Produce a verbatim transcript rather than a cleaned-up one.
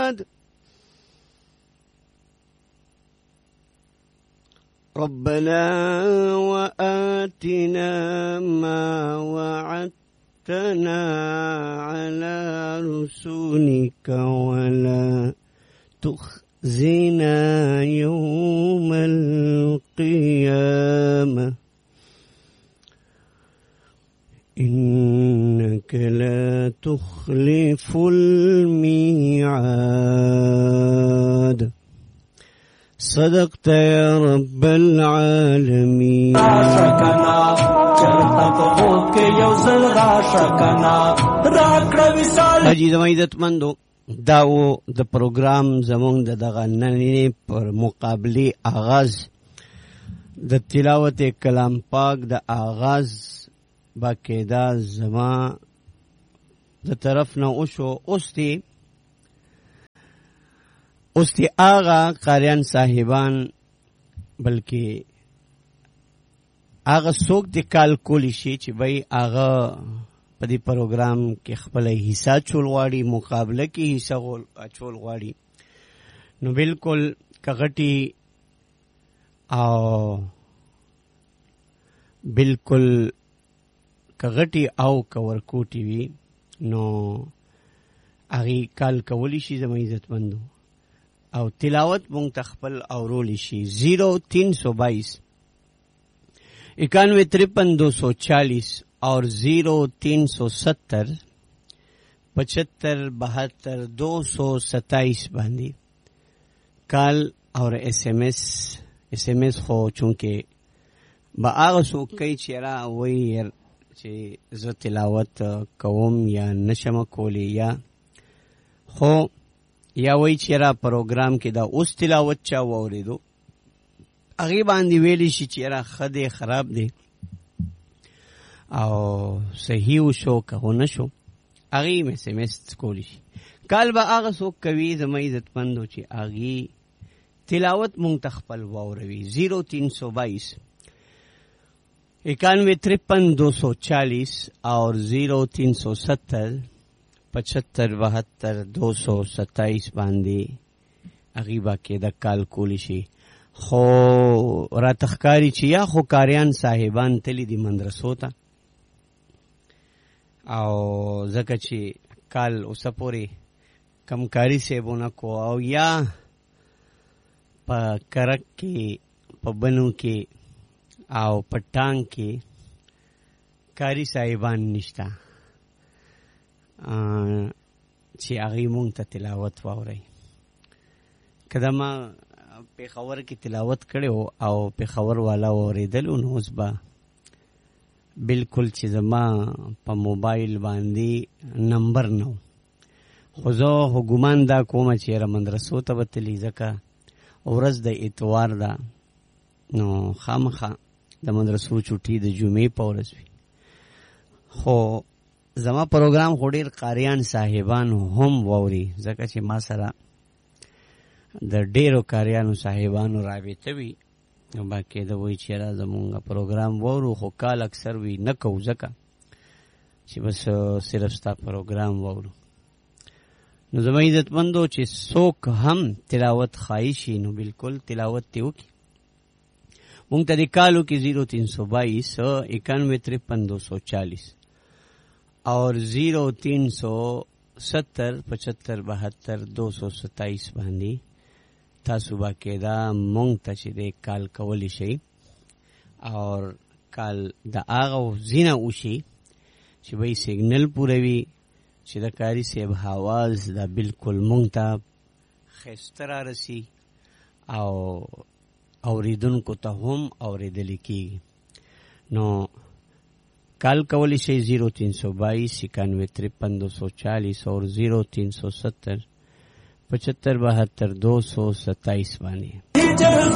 عباد ربنا وآتنا ما وعدتنا على رسولك ولا تخزنا يوم القيامة إنك لا تخلف الميعاد صدقت يا رب العالمين. حجی زما عزت مندو داو د پروگرام زمونږ د دغه نننې پر مقابله آغاز د تلاوت کلام پاک د آغاز باقاعده زما د طرف نه وشو. اوس دی اوس دی آغا قاریان صاحبان بلکې آغا څوک دی کال کولی شي چې بھئی آغا په دې پروګرام کې خپل حصہ چول غواړي، مقابله کې حصہ چول غواړي، نو بالکل کغټي او بالکل کغټي او کورکوټي وي نو هغه کال کولی شي زما عزت مندو او تلاوت مونږ تخپل اورولی شي. زیرو تین سو بائیس اکانوے ترپن دو سو چالیس اور زیرو تین سو ستر پچہتر بہتر دو سو ستائیس باندې کال اور ایس ایم ایس ایس ایم ایس خو چونکه با آغا سو کئی چیرا وی چې زه تلاوت کوم یا نشم کولی یا خو یا وی چیرا پروگرام کې دا اوس تلاوت چا واوریدو هغه باندې ویلی شي چیرا خده خراب دی او صحیح وشو که نشو هغه مې سمست کولی شي. کال به هغه څوک کوي زما عزت مندو چې هغه تلاوت مونږ تخپل واوروي. زیرو تین سو بائیس اکانوے ترپن دو سو چالیس اور زیرو تین سو ستر پچہتر بہتر دو سو ستائیس باندې اغیبا کې د کال کولی شي. خو را تخکاری چې یا خو کاریان صاحبان تلی دی مدرسو ته او ځکه چې کال اوسه پورې کمکاری سیبونه کو او یا په کرک کې په بنو کې او پټان کې کاری صاحبان نشتا چې هغه مونږ ته تلاوت واوري. کله ما پیښور کې تلاوت کړو او پیښور والا اوریدل نو اوس به بالکل چې زما په موبایل باندې نمبر نو خو زه حکومت دا کومه چې را مدرسو ته وتلی ځکه ورځ د اتوار ده نو خامخا د مدرسو چوټي د جمعې په ورځ وي. خو زما پروګرام خو ډېر قاریان صاحبان هم واوري ځکه چې ما سره د ډېرو قاریانو صاحبانو رابطه وي نو باقاعده وایي چې را زمونږ پروګرام واورو خو کال اکثر وي نه کوو ځکه چې بس صرف ستا پروګرام واورو. نو زما عزتمندو چې څوک هم تلاوت خواهشي نو بالکل تلاوت ته وکړي. مونږ ته د کالو کې زیرو تین سو بائیس اکانوے ترپن دو سو چالیس اور زیرو تین سو ستر پچہتر بہتر دو سو ستائیس باندې تاسو باقاعده مونږ ته چې د کال کولی شئ اور کال د هغه ځینه وشي چې وایي سیګنل پوروي چې د کاري صاحب حواز دا بالکل مونږ ته ښایسته را رسي او اوریدونکو ته هم اوریدلی کېږي. نو کال کولی شئ زیرو تین سو بائیس اکانوے ترپن دو سو چالیس اور زیرو تین سو ستر پچہتر بہتر دو سو ستائیس باندې.